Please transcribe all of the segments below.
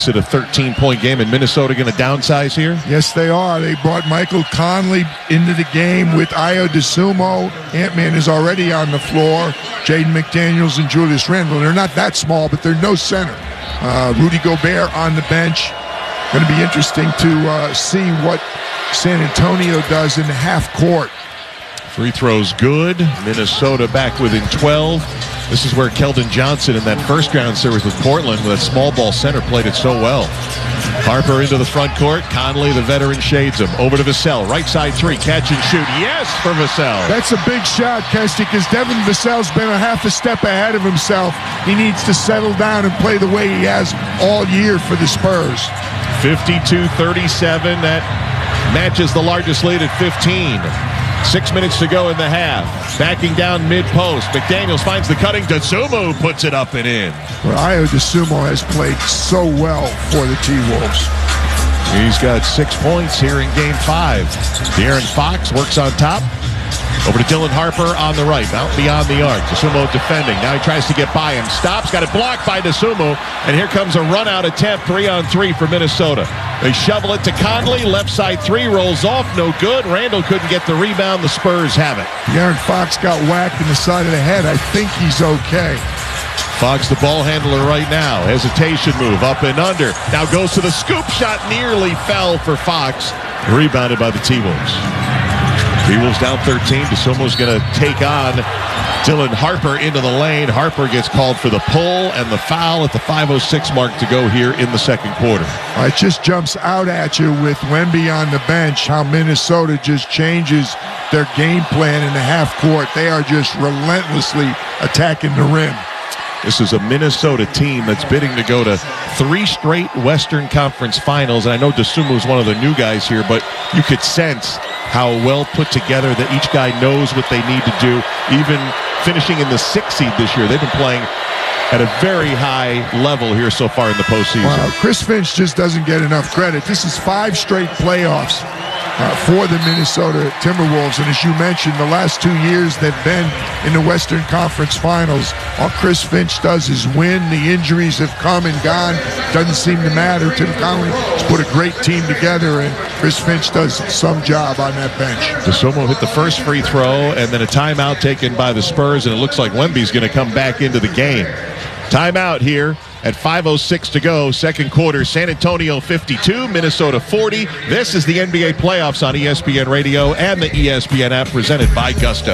At a 13-point game, and Minnesota going to downsize here? Yes, they are. They brought Michael Conley into the game with Ayo DeSumo. Ant-Man is already on the floor. Jaden McDaniels and Julius Randle. They're not that small, but they're no center. Rudy Gobert on the bench. Going to be interesting to see what San Antonio does in the half court. Free throws good. Minnesota back within 12. This is where Keldon Johnson in that first round series with Portland with a small ball center played it so well. Harper into the front court. Conley, the veteran, shades him. Over to Vassell. Right side three. Catch and shoot. Yes for Vassell. That's a big shot, Kesty, because Devin Vassell's been a half a step ahead of himself. He needs to settle down and play the way he has all year for the Spurs. 52-37. That matches the largest lead at 15. 6 minutes to go in the half. Backing down mid-post. McDaniels finds the cutting. DeSumo puts it up and in. Well, Ayo DeSumo has played so well for the T-Wolves. He's got 6 points here in Game 5. De'Aaron Fox works on top. Over to Dylan Harper on the right. Out beyond the arc. DeSumo defending. Now he tries to get by him. Stops. Got it blocked by DeSumo. And here comes a run-out attempt. 3-on-3 for Minnesota. They shovel it to Conley. Left side three. Rolls off. No good. Randall couldn't get the rebound. The Spurs have it. De'Aaron Fox got whacked in the side of the head. I think he's okay. Fox, the ball handler right now. Hesitation move. Up and under. Now goes to the scoop shot. Nearly fell for Fox. Rebounded by the T-Wolves. T-Wolves down 13. DeSumo's going to take on Dylan Harper into the lane. Harper gets called for the pull and the foul at the 5:06 mark to go here in the second quarter. It just jumps out at you with Wemby on the bench, how Minnesota just changes their game plan in the half court. They are just relentlessly attacking the rim. This is a Minnesota team that's bidding to go to 3 straight Western Conference Finals. And I know DeSumo is one of the new guys here, but you could sense how well put together that each guy knows what they need to do. Even finishing in the 6th seed this year, they've been playing at a very high level here so far in the postseason. Chris Finch just doesn't get enough credit. This is 5 straight playoffs for the Minnesota Timberwolves. And as you mentioned, the last 2 years they've been in the Western Conference Finals. All Chris Finch does is win. The injuries have come and gone. Doesn't seem to matter. Tim Connelly has put a great team together, and Chris Finch does some job on that bench. DeSumo hit the first free throw, and then a timeout taken by the Spurs, and it looks like Wemby's going to come back into the game. Timeout here at 5:06 to go, second quarter. San Antonio 52, Minnesota 40. This is the NBA playoffs on ESPN Radio and the ESPN app, presented by Gusto.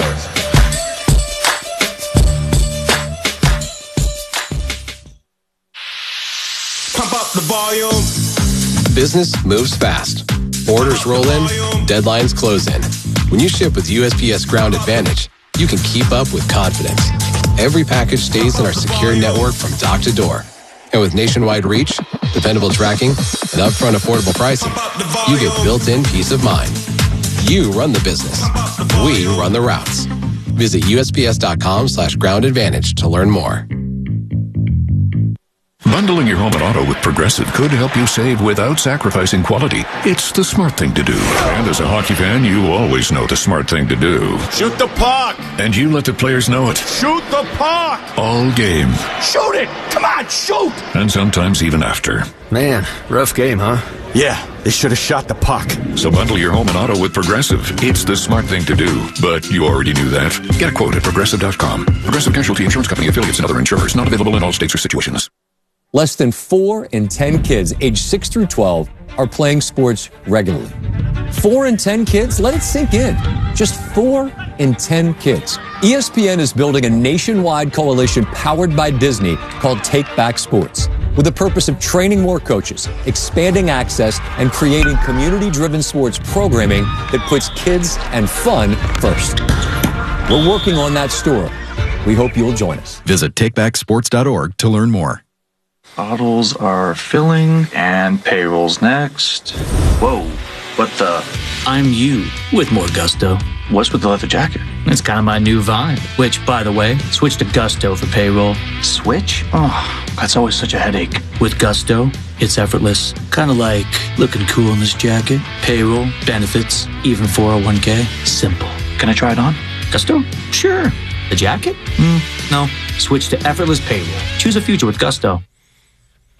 Pump up the volume. Business moves fast. Orders roll in, deadlines close in. When you ship with USPS Ground Advantage, you can keep up with confidence. Every package stays in our secure network from dock to door. And with nationwide reach, dependable tracking, and upfront affordable pricing, you get built-in peace of mind. You run the business. We run the routes. Visit USPS.com/Ground Advantage to learn more. Bundling your home and auto with Progressive could help you save without sacrificing quality. It's the smart thing to do. And as a hockey fan, you always know the smart thing to do. Shoot the puck! And you let the players know it. Shoot the puck! All game. Shoot it! Come on, shoot! And sometimes even after. Man, rough game, huh? Yeah, they should have shot the puck. So bundle your home and auto with Progressive. It's the smart thing to do. But you already knew that. Get a quote at Progressive.com. Progressive Casualty Insurance Company, affiliates, and other insurers. Not available in all states or situations. Less than 4 in 10 kids aged 6 through 12 are playing sports regularly. 4 in 10 kids? Let it sink in. Just 4 in 10 kids. ESPN is building a nationwide coalition powered by Disney called Take Back Sports, with the purpose of training more coaches, expanding access, and creating community-driven sports programming that puts kids and fun first. We're working on that story. We hope you'll join us. Visit takebacksports.org to learn more. Bottles are filling and payroll's next. Whoa, what the? I'm you with more Gusto. What's with the leather jacket? It's kind of my new vibe, which, by the way, switch to Gusto for payroll. Switch? Oh, that's always such a headache. With Gusto, it's effortless. Kind of like looking cool in this jacket. Payroll, benefits, even 401k. Simple. Can I try it on? Gusto? Sure. The jacket? No. Switch to effortless payroll. Choose a future with Gusto.